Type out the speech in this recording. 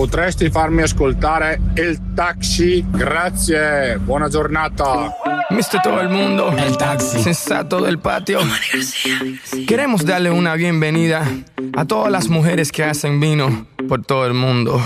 potresti farmi ascoltare il taxi? Grazie, buona giornata. Mister Todo el Mundo, El taxi. sensato del patio. Queremos darle una bienvenida a todas las mujeres que hacen vino por todo el mundo.